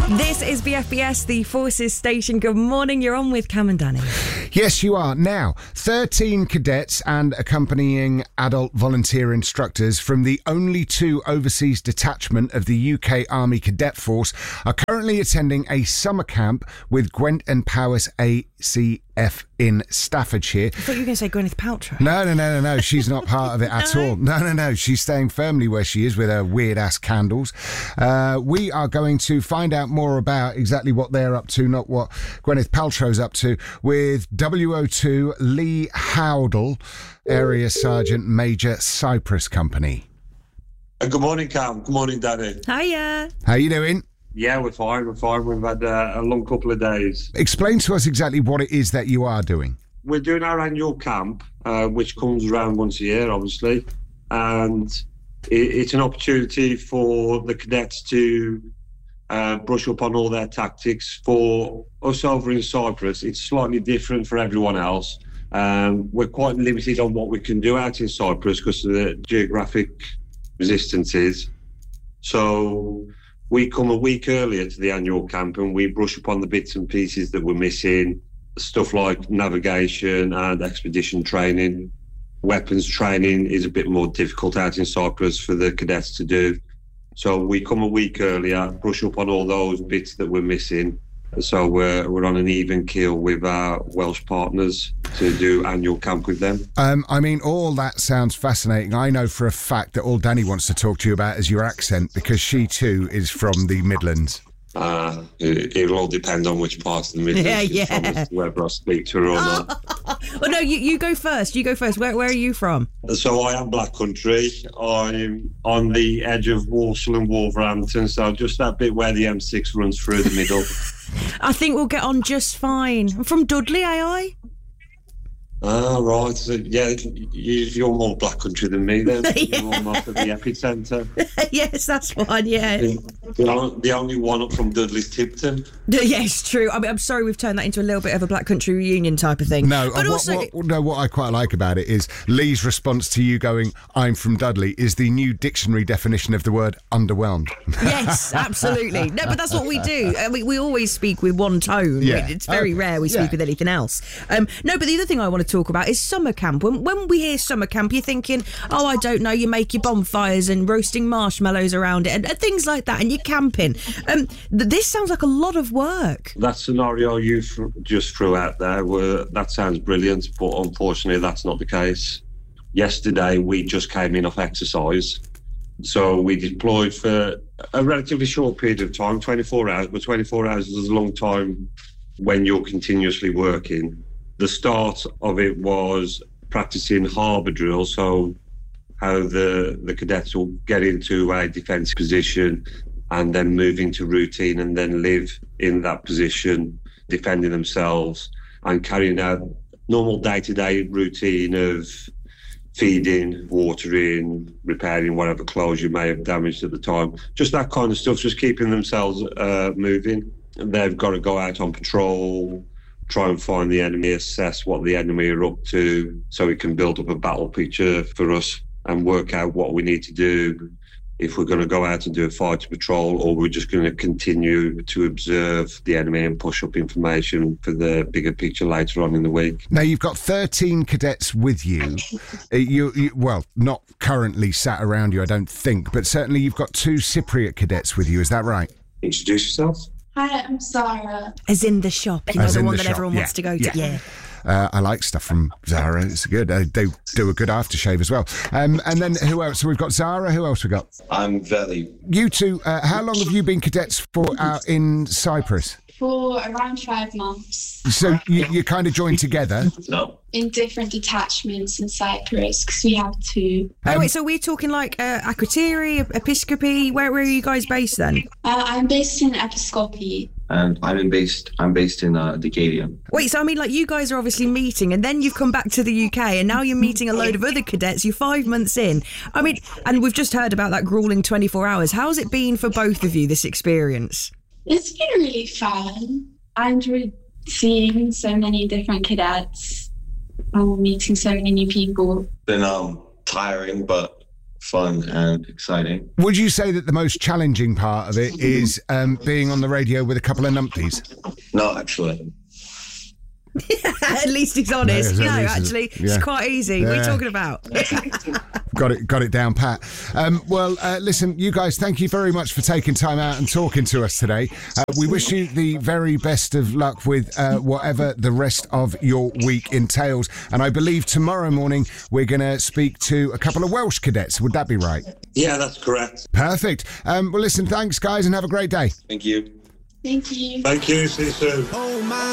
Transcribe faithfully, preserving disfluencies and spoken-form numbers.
This is B F B S, the Forces Station. Good morning, you're on with Cam and Danny. Yes, you are. Now, thirteen cadets and accompanying adult volunteer instructors from the only two overseas detachment of the U K Army Cadet Force are currently attending a summer camp with Gwent and Powys A C F in Staffordshire. I thought you were going to say Gwyneth Paltrow. No, no, no, no, no. She's not part of it at No. all. No, no, no. She's staying firmly where she is with her weird-ass candles. Uh, we are going to find out more about exactly what they're up to, not what Gwyneth Paltrow's up to, with W O two Lee Howdle, Area Sergeant Major, Cyprus Company. Uh, good morning, Cam. Good morning, Danny. Hiya. How you doing? Yeah, we're fine. We're fine. We've had uh, a long couple of days. Explain to us exactly what it is that you are doing. We're doing our annual camp, uh, which comes around once a year, obviously. And it, it's an opportunity for the cadets to uh, brush up on all their tactics. For us over in Cyprus, it's slightly different for everyone else. Um, we're quite limited on what we can do out in Cyprus because of the geographic resistances. So we come a week earlier to the annual camp and we brush up on the bits and pieces that we're missing, stuff like navigation and expedition training. Weapons training is a bit more difficult out in Cyprus for the cadets to do. So we come a week earlier, brush up on all those bits that we're missing. So we're, we're on an even keel with our Welsh partners to do annual camp with them. Um, I mean, all that sounds fascinating. I know for a fact that all Danny wants to talk to you about is your accent, because she too is from the Midlands. Uh, it, it'll all depend on which part of the Midlands Yeah, she's yeah. from, as to whether I speak to her or not. Well, no, you, you go first. You go first. Where, where are you from? So I am Black Country. I'm on the edge of Walsall and Wolverhampton, so just that bit where the M six runs through the middle. I think we'll get on just fine. I'm from Dudley, aye aye? Ah, right. So, yeah, you, you're more Black Country than me then. Yeah. You're almost at the epicentre. Yes, that's one, yeah. The, the, on- the only one up from Dudley's Tipton. Yes, true. I mean, I'm sorry we've turned that into a little bit of a Black Country reunion type of thing. No, but uh, also... what, what, no, what I quite like about it is Lee's response to you going, "I'm from Dudley," is the new dictionary definition of the word underwhelmed. Yes, absolutely. No, but that's what we do. Uh, we, we always speak with one tone. Yeah. We- It's very Okay. rare we speak Yeah. with anything else. Um, no, but the other thing I want to talk about is summer camp. When, when we hear summer camp, you're thinking, oh, I don't know, you make your bonfires and roasting marshmallows around it and, and things like that, and you're camping. Um, th- this sounds like a lot of work. That scenario you th- just threw out there, were, that sounds brilliant, but unfortunately that's not the case. Yesterday we just came in off exercise. So we deployed for a relatively short period of time, twenty-four hours, but twenty-four hours is a long time when you're continuously working. The start of it was practicing harbour drill, so how the, the cadets will get into a defence position and then move into routine and then live in that position, defending themselves and carrying out normal day-to-day routine of feeding, watering, repairing whatever clothes you may have damaged at the time. Just that kind of stuff, just keeping themselves uh, moving. And they've got to go out on patrol, try and find the enemy, assess what the enemy are up to, so we can build up a battle picture for us and work out what we need to do, if we're going to go out and do a fighter patrol or we're just going to continue to observe the enemy and push up information for the bigger picture later on in the week. Now, you've got thirteen cadets with you. Uh, you, you. Well, not currently sat around you, I don't think, but certainly you've got two Cypriot cadets with you. Is that right? Introduce yourself. Hi, I'm Zara. As in the shop, you know, As the in one the that shop, everyone yeah, wants to go to. yeah. Yeah. Uh, I like stuff from Zara. It's good. Uh, they do a good aftershave as well. Um, and then who else? So we've got Zara. Who else we got? I'm Veli. You two. Uh, how long have you been cadets for out in Cyprus? For around five months So you, you kind of joined together. No. in different detachments in Cyprus, because we have two. Oh, Um, wait, so we're talking like uh, Akrotiri, Episcopi. Where, where are you guys based then? Uh, I'm based in Episcopi. And I'm in based. I'm based in uh, Decadia. Wait, so I mean, like, you guys are obviously meeting, and then you've come back to the U K, and now you're meeting a load of other cadets. You're five months in. I mean, and we've just heard about that grueling twenty-four hours. How's it been for both of you, this experience? It's been really fun. I enjoyed seeing so many different cadets, um, meeting so many new people. Been um tiring but fun and exciting. Would you say that the most challenging part of it is um, being on the radio with a couple of numpties? No, actually. At least he's honest. No, No, at least actually, it's- yeah. it's quite easy. What are you Yeah. talking about? Got it, got it down pat. Um, well, uh, listen, you guys, thank you very much for taking time out and talking to us today. Uh, we wish you the very best of luck with uh, whatever the rest of your week entails. And I believe tomorrow morning we're going to speak to a couple of Welsh cadets. Would that be right? Yeah, that's correct. Perfect. Um, well, listen, thanks, guys, and have a great day. Thank you. Thank you. Thank you. See you soon. Oh my.